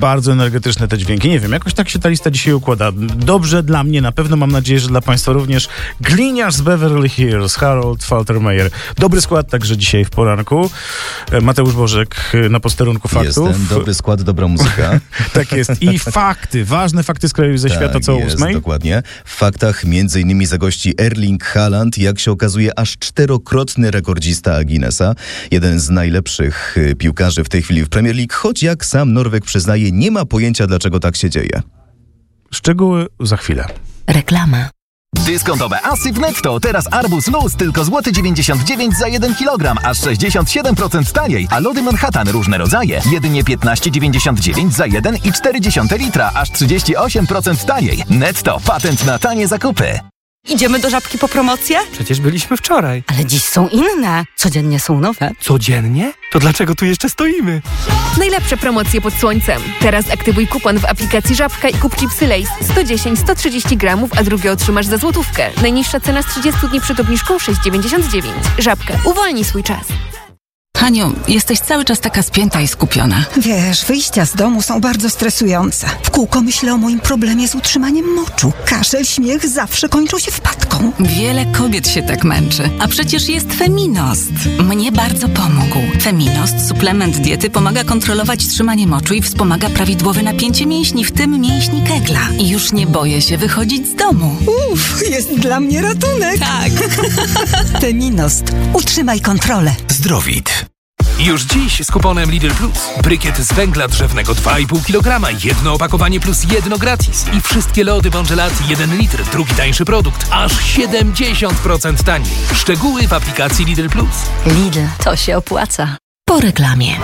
Bardzo energetyczne te dźwięki. Nie wiem, jakoś tak się ta lista dzisiaj układa. Dobrze dla mnie, na pewno, mam nadzieję, że dla Państwa również. Gliniarz z Beverly Hills, Harold Faltermeyer. Dobry skład także dzisiaj w poranku. Mateusz Bożek na posterunku faktów. Jestem, dobry skład, dobra muzyka. Tak jest. I fakty, ważne fakty z kraju i ze świata, co o 8:00. Dokładnie. W faktach m.in. zagości Erling Haaland, jak się okazuje aż 4-krotny rekordzista Guinnessa. Jeden z najlepszych piłkarzy w tej chwili w Premier League, choć jak sam Norweg przyznaje, nie ma pojęcia, dlaczego tak się dzieje. Szczegóły za chwilę. Reklama. Dyskontowe asy w Netto. Teraz arbuz luz tylko złoty 99 za 1 kg, aż 67% taniej. A lody Manhattan różne rodzaje jedynie 15,99 za 1,4 litra, aż 38% taniej. Netto. Patent na tanie zakupy. Idziemy do Żabki po promocję? Przecież byliśmy wczoraj. Ale dziś są inne. Codziennie są nowe. Codziennie? To dlaczego tu jeszcze stoimy? Najlepsze promocje pod słońcem. Teraz aktywuj kupon w aplikacji Żabka i kup chipsy Lay's 110-130 gramów, a drugie otrzymasz za złotówkę. Najniższa cena z 30 dni przed obniżką 6,99. Żabka. Uwolnij swój czas. Haniu, jesteś cały czas taka spięta i skupiona. Wiesz, wyjścia z domu są bardzo stresujące. W kółko myślę o moim problemie z utrzymaniem moczu. Kaszel, śmiech zawsze kończą się wpadką. Wiele kobiet się tak męczy. A przecież jest Feminost. Mnie bardzo pomógł. Feminost, suplement diety, pomaga kontrolować trzymanie moczu i wspomaga prawidłowe napięcie mięśni, w tym mięśni kegla. I już nie boję się wychodzić z domu. Jest dla mnie ratunek. Tak. Feminost. Utrzymaj kontrolę. Zdrowit. Już dziś z kuponem Lidl Plus. Brykiet z węgla drzewnego 2,5 kg, jedno opakowanie plus jedno gratis. I wszystkie lody Bongelat 1 litr, drugi tańszy produkt, aż 70% taniej. Szczegóły w aplikacji Lidl Plus. Lidl, to się opłaca. Po reklamie.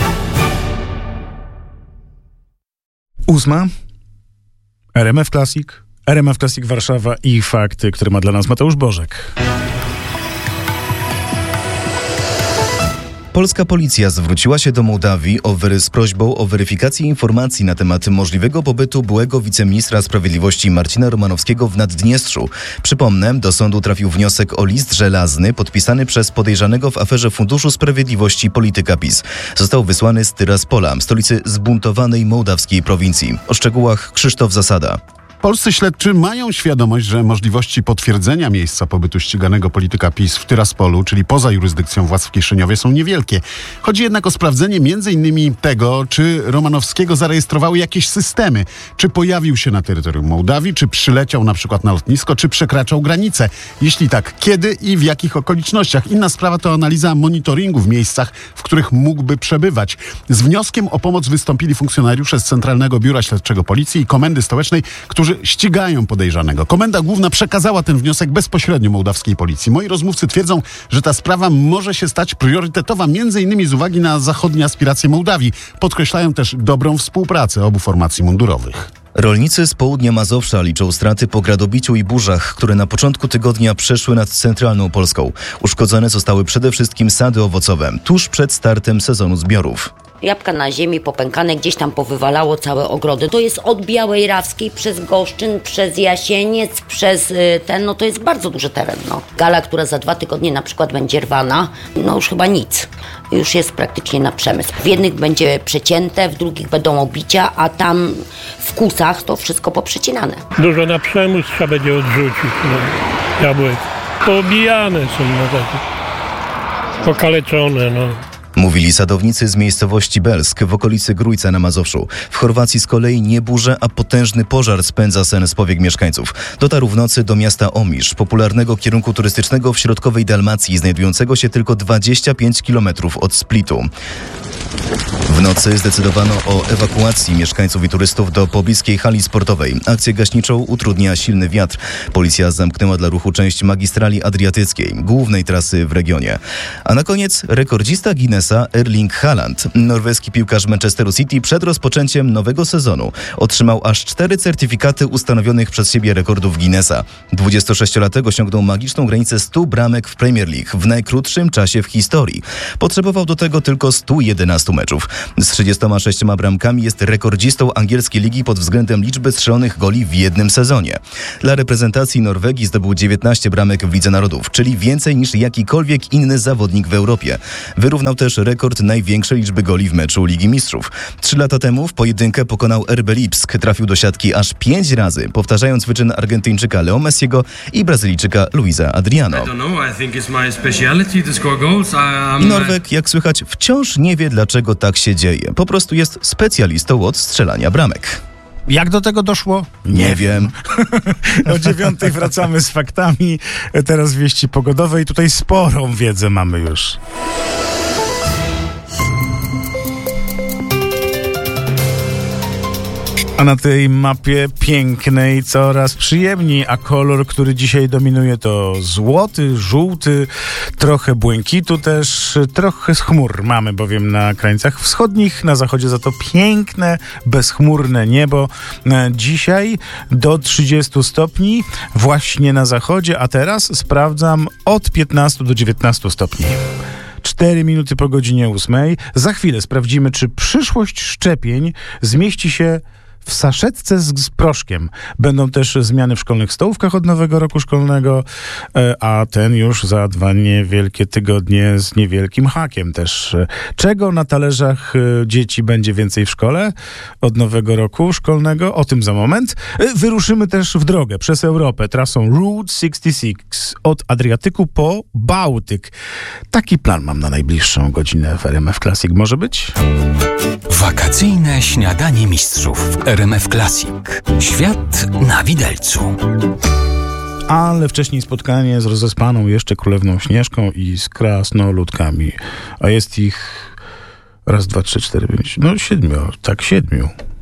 8:00. RMF Classic. RMF Classic Warszawa i fakty, które ma dla nas Mateusz Bożek. Polska policja zwróciła się do Mołdawii z prośbą o weryfikację informacji na temat możliwego pobytu byłego wiceministra sprawiedliwości Marcina Romanowskiego w Naddniestrzu. Przypomnę, do sądu trafił wniosek o list żelazny podpisany przez podejrzanego w aferze Funduszu Sprawiedliwości polityka PiS. Został wysłany z Tyraspola, stolicy zbuntowanej mołdawskiej prowincji. O szczegółach Krzysztof Zasada. Polscy śledczy mają świadomość, że możliwości potwierdzenia miejsca pobytu ściganego polityka PiS w Tyraspolu, czyli poza jurysdykcją władz w Kiszyniowie, są niewielkie. Chodzi jednak o sprawdzenie m.in. tego, czy Romanowskiego zarejestrowały jakieś systemy, czy pojawił się na terytorium Mołdawii, czy przyleciał na przykład na lotnisko, czy przekraczał granicę. Jeśli tak, kiedy i w jakich okolicznościach. Inna sprawa to analiza monitoringu w miejscach, w których mógłby przebywać. Z wnioskiem o pomoc wystąpili funkcjonariusze z Centralnego Biura Śledczego Policji i Komendy Stołecznej, którzy ścigają podejrzanego. Komenda Główna przekazała ten wniosek bezpośrednio mołdawskiej policji. Moi rozmówcy twierdzą, że ta sprawa może się stać priorytetowa m.in. z uwagi na zachodnie aspiracje Mołdawii. Podkreślają też dobrą współpracę obu formacji mundurowych. Rolnicy z południa Mazowsza liczą straty po gradobiciu i burzach, które na początku tygodnia przeszły nad centralną Polską. Uszkodzone zostały przede wszystkim sady owocowe, tuż przed startem sezonu zbiorów. Jabłka na ziemi popękane, gdzieś tam powywalało całe ogrody. To jest od Białej Rawskiej przez Goszczyn, przez Jasieniec, przez to jest bardzo duży teren. Gala, która za 2 tygodnie na przykład będzie rwana, już chyba nic. Już jest praktycznie na przemysł. W jednych będzie przecięte, w drugich będą obicia, a tam w Kusach to wszystko poprzecinane. Dużo na przemysł trzeba będzie odrzucić jabłek. Poobijane są takie, pokaleczone. Mówili sadownicy z miejscowości Belsk w okolicy Grójca na Mazowszu. W Chorwacji z kolei nie burze, a potężny pożar spędza sen z powiek mieszkańców. Dotarł w nocy do miasta Omisz, popularnego kierunku turystycznego w środkowej Dalmacji, znajdującego się tylko 25 km od Splitu. W nocy zdecydowano o ewakuacji mieszkańców i turystów do pobliskiej hali sportowej. Akcję gaśniczą utrudnia silny wiatr. Policja zamknęła dla ruchu część magistrali adriatyckiej, głównej trasy w regionie. A na koniec rekordzista Guinnessa Erling Haaland. Norweski piłkarz Manchesteru City przed rozpoczęciem nowego sezonu otrzymał aż 4 certyfikaty ustanowionych przez siebie rekordów Guinnessa. 26-latek osiągnął magiczną granicę 100 bramek w Premier League w najkrótszym czasie w historii. Potrzebował do tego tylko 111 meczów. Z 36 bramkami jest rekordzistą angielskiej ligi pod względem liczby strzelonych goli w jednym sezonie. Dla reprezentacji Norwegii zdobył 19 bramek w Lidze Narodów, czyli więcej niż jakikolwiek inny zawodnik w Europie. Wyrównał też rekord największej liczby goli w meczu Ligi Mistrzów. 3 lata temu w pojedynkę pokonał RB Lipsk. Trafił do siatki aż 5 razy, powtarzając wyczyn Argentyńczyka Leo Messiego i Brazylijczyka Luisa Adriano. I Norweg, jak słychać, wciąż nie wie, dlaczego tak się dzieje. Po prostu jest specjalistą od strzelania bramek. Jak do tego doszło? Nie wiem. O 9:00 wracamy z faktami. Teraz wieści pogodowe i tutaj sporą wiedzę mamy już. A na tej mapie pięknej coraz przyjemniej, a kolor, który dzisiaj dominuje, to złoty, żółty, trochę błękitu też, trochę z chmur mamy bowiem na krańcach wschodnich, na zachodzie za to piękne, bezchmurne niebo. Dzisiaj do 30 stopni właśnie na zachodzie, a teraz sprawdzam od 15 do 19 stopni. 4 minuty po godzinie 8:00. Za chwilę sprawdzimy, czy przyszłość szczepień zmieści się w saszetce z proszkiem. Będą też zmiany w szkolnych stołówkach od nowego roku szkolnego, a ten już za 2 niewielkie tygodnie z niewielkim hakiem też. Czego na talerzach dzieci będzie więcej w szkole od nowego roku szkolnego? O tym za moment. Wyruszymy też w drogę przez Europę trasą Route 66 od Adriatyku po Bałtyk. Taki plan mam na najbliższą godzinę w RMF Classic. Może być? Wakacyjne śniadanie mistrzów w RMF Classic. Świat na widelcu. Ale wcześniej spotkanie z rozespaną jeszcze królewną Śnieżką i z krasnoludkami. A jest ich 1, 2, 3, 4, 5, 7. Tak, 7.